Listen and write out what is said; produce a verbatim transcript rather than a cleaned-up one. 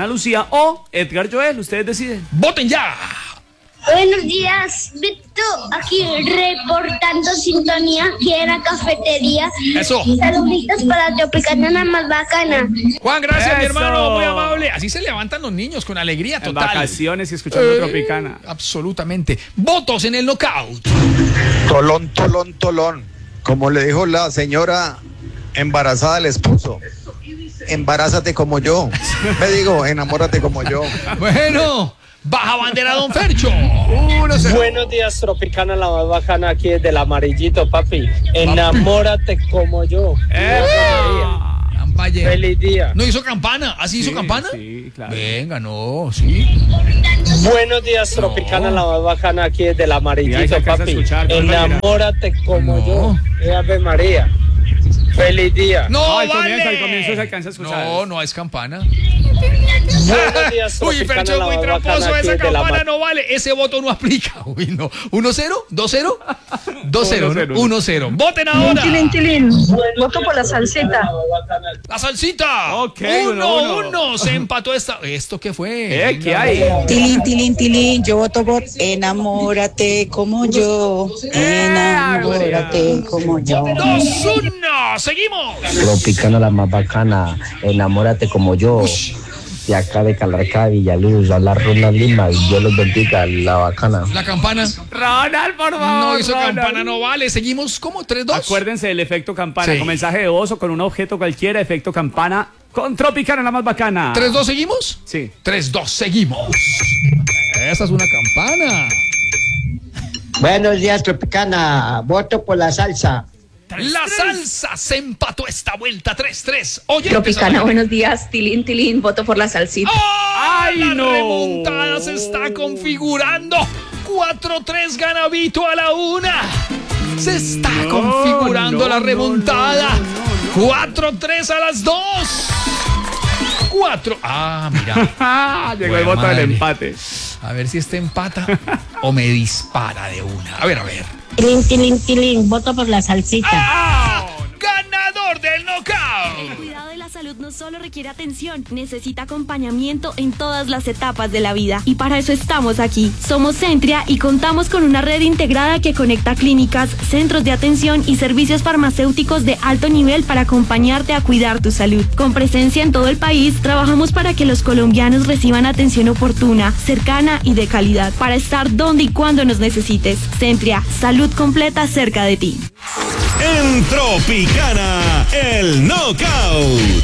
Ana Lucía o Edgar Joel. Ustedes deciden. ¡Voten ya! Buenos días, Víctor, aquí reportando sintonía aquí en la cafetería. Eso. Saluditos para Tropicana, la más bacana. Juan, gracias, mi Eso. hermano, muy amable. Así se levantan los niños con alegría En total. vacaciones y escuchando Eh, Tropicana. Absolutamente. Votos en el knockout. Tolón, tolón, tolón. Como le dijo la señora embarazada al esposo. Embarázate como yo. Me digo, enamórate como yo. Bueno, baja bandera, don Fercho. Uno, cero. Buenos días, Tropicana, la más bacana aquí desde el amarillito, papi. Enamórate como yo. ¡Epa! Valle. Feliz día. ¿No hizo campana? ¿Así hizo Sí, campana? sí, claro. Venga, no, sí. Buenos días, Tropicana, la más bacana aquí desde el Y ahí se amarillito, alcanza a papi. escuchar, ¿cuál va a mirar? Enamórate como No. yo. Eh, Ave María. Feliz día. No, No, al vale. comienzo, al comienzo se alcanza a escuchar. No, no es campana. Buenos días, Uy, Tropicana, Fercho, la muy más tramposo. bacana aquí Esa desde la campana mar- no vale. Ese voto no aplica. Uy, no. ¿uno cero? ¿dos cero? dos cero. uno cero. uno cero. Voten ahora. Tilín, voto por la salsita. La salsita. Ok, uno, uno, uno. uno. Se empató esta. ¿Esto qué fue? ¿Eh? ¿Qué hay? Tilín, tilín, tilín, yo voto por enamórate como yo. Enamórate como yo. Dos, uno. Seguimos. Tropicana la más bacana, enamórate como yo. De acá de Calarcá, Villaluz, a la Ronald Lima, y Dios los bendiga, la bacana. La campana. Ronald, por favor. No hizo Ronald. campana, no vale. Seguimos como tres dos. Acuérdense del efecto campana, Sí. con mensaje de voz o con un objeto cualquiera, efecto campana con Tropicana, la más bacana. ¿tres dos seguimos? Sí. tres dos seguimos. Esa es una campana. Buenos días, Tropicana, voto por la salsa. La salsa se empató esta vuelta tres tres. Oye, Tropicana, buenos días. Tilín, tilín, voto por la salsita. ¡Ay, ¡Ay, la no! remontada se está configurando! cuatro tres gana Vito a la una. Se está No, configurando no, la no, remontada. no, no, cuatro tres a las dos. cuatro. Ah, mira. Ah, llegó Buena el voto madre. del empate. A ver si este empata o me dispara de una. A ver, a ver. Tilín, tilín, tilín, voto por la salsita. ¡Ah! ¡Ganador del El knockout! cuidado de la salud no solo requiere atención, necesita acompañamiento en todas las etapas de la vida. Y para eso estamos aquí. Somos Centria y contamos con una red integrada que conecta clínicas, centros de atención y servicios farmacéuticos de alto nivel para acompañarte a cuidar tu salud. Con presencia en todo el país, trabajamos para que los colombianos reciban atención oportuna, cercana y de calidad, para estar donde y cuando nos necesites. Centria, salud completa cerca de ti. En Tropicana, el knockout.